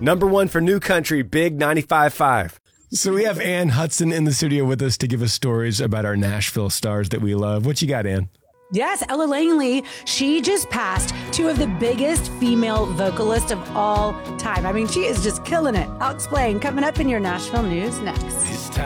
Number one for new country, Big 95.5. So we have Ann Hudson in the studio with us to give us stories about our Nashville stars that we love. What you got, Ann? Yes, Ella Langley, she just passed two of the biggest female vocalists of all time. I mean, she is just killing it. I'll explain. Coming up in your Nashville news next.